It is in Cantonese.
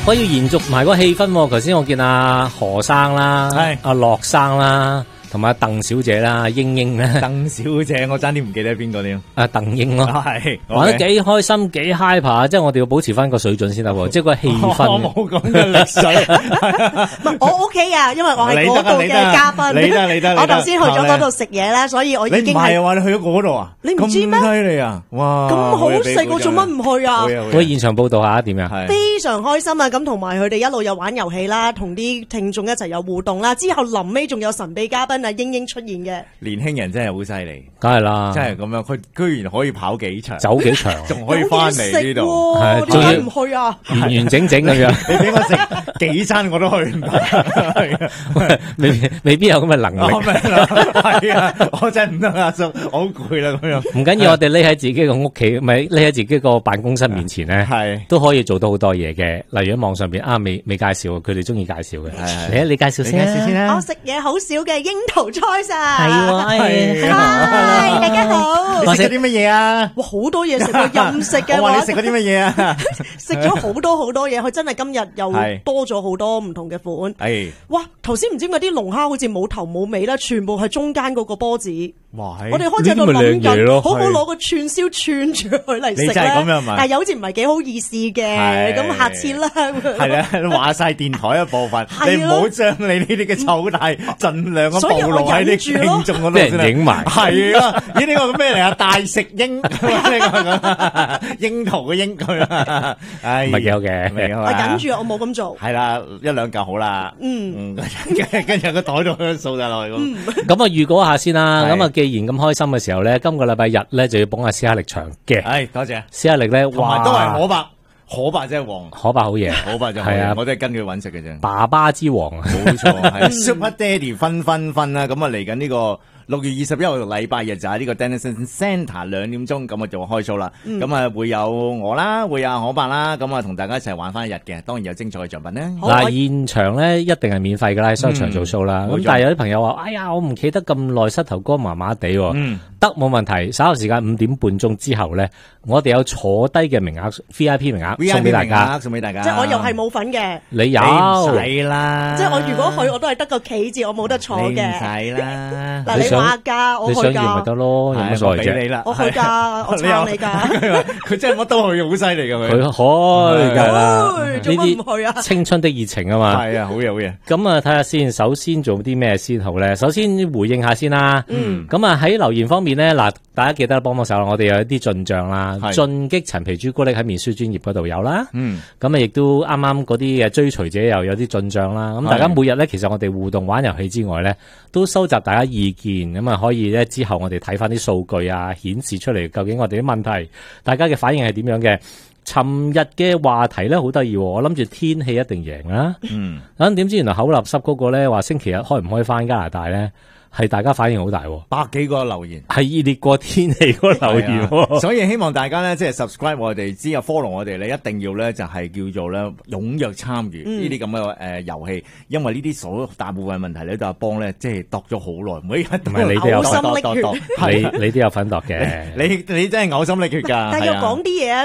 可以延續埋個氣氛。頭先我見阿何生啦，阿樂生啦。同埋鄧小姐啦，英英咧， 鄧小姐我爭啲唔記得邊個添， 鄧英咯， 係玩得幾開心，幾 hyper，即係我哋要保持翻個水準先得喎，即係個氣氛。 我冇講嘅歷水，我 OK 啊，因為我係嗰度嘅嘉賓， 你得， 我頭先去咗嗰度食嘢啦，所以我已經你唔係話你去咗嗰度啊？ 你唔知咩？ 咁犀利啊！哇， 咁好食，我做乜唔去啊？ 我現場報道下點樣？ 非常開心啊！咁同埋佢哋一路有玩遊戲啦，同啲聽眾一齊有互動啦，之後臨尾仲有神秘嘉賓啊，英英出現。年輕人真係好犀利， 梗係啦， 真係咁樣，佢居然可以跑幾場， 走幾場， 仲可以翻嚟呢度， 點解唔去啊？ 完完整整咁樣， 你俾我食幾餐我都去唔到， 未必有咁嘅能力。 係啊，我真係唔得啊，叔，好攰啦咁樣。 唔緊要，我哋匿喺自己個屋企，咪匿喺自己個辦公室面前咧，係都可以做到好多嘢嘅。例如喺網上邊未介紹，佢哋中意介紹嘅。係你介紹先啦。 我食嘢好少嘅櫻桃菜晒。 係喎， 大家好。 你食咗啲乜嘢啊？ 哇，好多嘢食啊，任食嘅。 我話你食咗啲乜嘢啊？ 食咗好多嘢，佢真係今日又多咗好多唔同嘅款。係。哇，頭先唔知點解啲龍蝦好似冇頭冇尾啦，全部係中間嗰個波子。哇！我哋開始喺度諗緊，好唔好攞個串燒串住佢嚟食咧？但係又好似唔係幾好意思嘅，咁下次啦。 係啦，話晒電台一部分，你唔好將你呢啲嘅醜態盡量咁暴露喺啲聽眾嗰度先啦。 影埋係啊！咦？呢個咩嚟啊？大食櫻，櫻桃嘅櫻佢啊！唉， 唔係幾好嘅。 我忍住，我冇咁做。 係啦，一兩嚿好啦。跟住個袋度掃晒落去咁。 咁啊，預告下先啦。咁啊，既然咁開心嘅時候咧，今個禮拜日咧就要捧下施克力場嘅。 係，多謝。 施克力咧， 哇，都係可伯真係王， 可伯好嘢， 可伯就係啊，我都係跟佢搵食嘅啫。 爸爸之王啊， 冇錯，係 Super Daddy 分啦。咁啊，嚟緊呢個6月21號禮拜日就係呢個 Dennison Centre 2點鐘，咁啊就會開 show 啦。咁啊會有我啦，會有可伯啦，咁啊同大家一齊玩翻一日嘅，當然有精彩嘅獎品咧。 嗱，現場咧一定係免費噶啦，喺商場做 show 啦。咁但係有啲朋友話：哎呀，我唔企得咁耐，膝頭哥麻麻地。得冇問題，稍後時間5點半鐘之後咧，我哋有坐低嘅名額 VIP 名額送俾大家， 送俾大家。 即係我又係冇份嘅， 你有唔使啦。 即係我如果去，我都係得個企字，我冇得坐嘅。 你唔使啦。 嗱，你話㗎，我去㗎。 你想要咪得咯，有乜所謂啫？ 我去㗎，我撐你㗎。 佢真係乜都去，好犀利㗎佢。 佢去㗎啦， 做乜唔去啊？ 青春的熱情啊嘛。 係啊，好嘢好嘢。 咁啊，睇下先，首先做啲咩先好咧？首先回應下先啦。咁啊喺留言方面咧，嗱，大家記得幫手啦。我哋有一啲進賬啦，進擊陳皮朱古力喺面書專頁嗰度有啦。咁啊，亦都啱啱嗰啲嘅追隨者又有啲進賬啦。咁大家每日咧，其實我哋互動玩遊戲之外咧，都收集大家意見，咁啊可以咧之後我哋睇翻啲數據啊，顯示出嚟究竟我哋啲問題，大家嘅反應係點樣嘅？尋日嘅話題咧好得意，我諗住天氣一定贏啦。咁點知原來口立濕嗰個咧話星期日開唔開翻加拿大咧？係大家反應好大 ，100幾個留言， 係熱烈過天氣嗰個留言， 所以希望大家咧即係 subscribe 我哋，之後 follow 我哋咧，一定要咧就係叫做咧踴躍參與呢啲咁嘅遊戲，因為呢啲大部分問題咧都阿邦咧即係度咗好耐，每一日唔係你都有嘔心瀝血， 你都有份度嘅， 你真係嘔心瀝血㗎， 但係要講啲嘢啊。